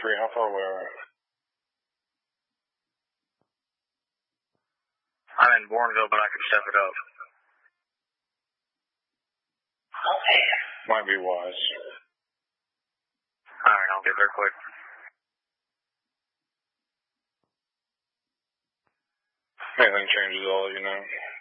3, how far away are you? I'm in Bourneville, but I can step it up. Might be wise. Alright, I'll get there quick. If anything changes, I'll let you know.